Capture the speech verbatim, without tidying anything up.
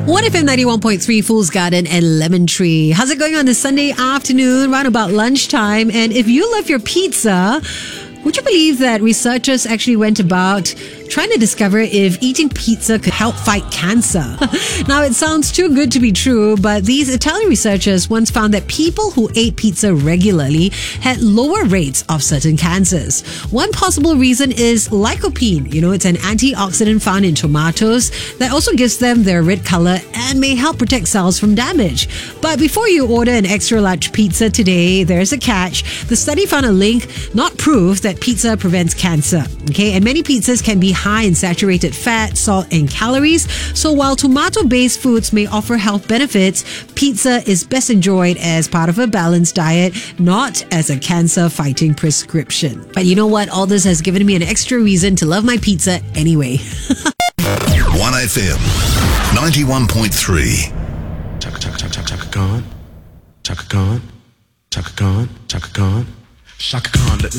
one F M ninety-one point three, Fool's Garden and Lemon Tree. How's it going on this Sunday afternoon, around about lunchtime? And if you love your pizza, would you believe that researchers actually went about trying to discover if eating pizza could help fight cancer? Now, it sounds too good to be true, but these Italian researchers once found that people who ate pizza regularly had lower rates of certain cancers. One possible reason is lycopene. You know, it's an antioxidant found in tomatoes that also gives them their red color and may help protect cells from damage. But before you order an extra large pizza today, there's a catch. The study found a link, not proof, that pizza prevents cancer. Okay, and many pizzas can be high in saturated fat, salt, and calories. So while tomato-based foods may offer health benefits, pizza is best enjoyed as part of a balanced diet, not as a cancer-fighting prescription. But you know what? All this has given me an extra reason to love my pizza anyway. one F M ninety-one point three. Chaka chaka chaka chaka chaka Khan, Chaka Khan, Chaka Khan, Chaka Khan, Chaka Khan.